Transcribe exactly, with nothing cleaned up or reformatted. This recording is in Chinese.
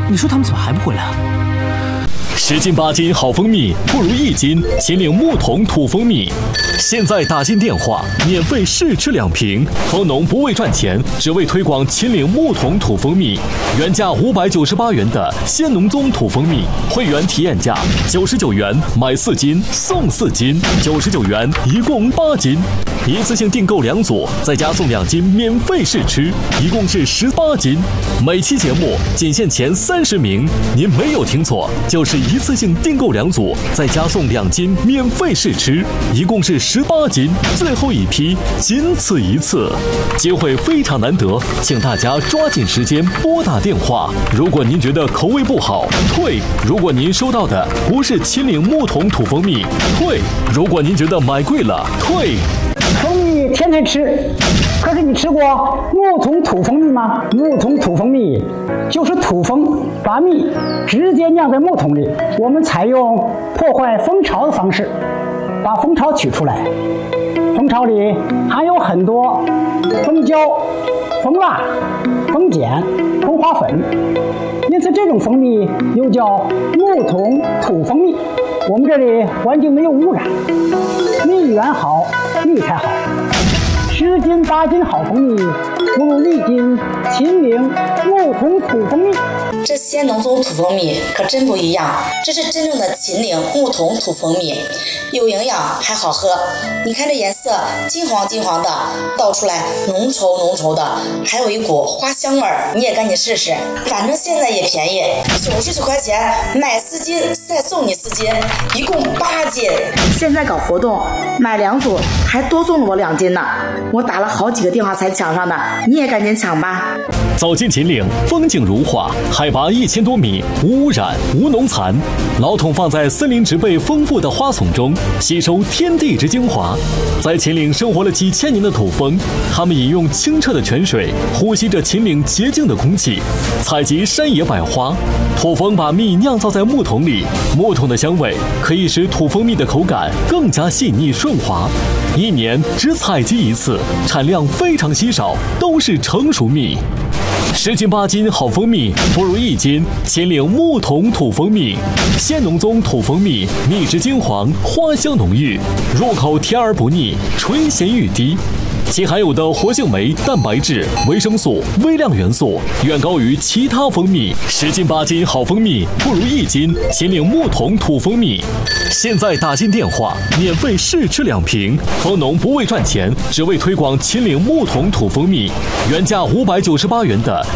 你说他们怎么还不回来啊？ 十斤八斤好蜂蜜，不如一斤秦岭木桶土蜂蜜。现在打进电话，免费试吃两瓶。蜂农不为赚钱，只为推广秦岭木桶土蜂蜜。原价五百九十八元的鲜农宗土蜂蜜，会员体验价九十九元，买四斤送四斤，九十九元一共八斤。一次性订购两组，再加送两斤免费试吃，一共是十八斤。每期节目仅限前三十名，您没有听错，就是一次性订购两组，再加送两斤免费试吃，一共是十八斤。最后一批仅此一次，机会非常难得，请大家抓紧时间拨打电话。如果您觉得口味不好，退；如果您收到的不是秦岭木桶土蜂蜜，退；如果您觉得买贵了，退。 蜂蜜天天吃，可是你吃过木桶土蜂蜜吗？木桶土蜂蜜就是土蜂把蜜直接酿在木桶里，我们采用破坏蜂巢的方式把蜂巢取出来。蜂巢里含有很多蜂胶、蜂蜡、蜂碱、蜂花粉，因此这种蜂蜜又叫木桶土蜂蜜。我们这里环境没有污染，蜜源好，蜜才好。十斤八斤好蜂蜜，不如一斤秦岭木桶土蜂蜜。 这鲜农宗土蜂蜜可真不一样，这是真正的秦岭木桶土蜂蜜，有营养还好喝。你看这颜色金黄金黄的，倒出来浓稠浓稠的，还有一股花香味儿。你也赶紧试试，反正现在也便宜，九十九块钱买四斤再送你四斤，一共八斤。 现在搞活动，买两组还多送了我两斤呢。我打了好几个电话才抢上的，你也赶紧抢吧。 走进秦岭，风景如画，海拔一千多米，无污染无农残。老桶放在森林植被丰富的花丛中，吸收天地之精华。在秦岭生活了几千年的土蜂，它们饮用清澈的泉水，呼吸着秦岭洁净的空气，采集山野百花。土蜂把蜜酿造在木桶里，木桶的香味可以使土蜂蜜的口感更加细腻顺滑。一年只采集一次，产量非常稀少，都是成熟蜜。十斤八斤好蜂蜜，不如一斤秦岭木桶土蜂蜜。鲜农宗土蜂蜜，蜜质金黄，花香浓郁，入口甜而不腻，醇咸欲滴。其含有的活性酶、蛋白质、维生素、微量元素远高于其他蜂蜜。十斤八斤好蜂蜜，不如一斤秦岭木桶土蜂蜜。现在打进电话，免费试吃两瓶。蜂农不为赚钱，只为推广秦岭木桶土蜂蜜。原价五百九十八元的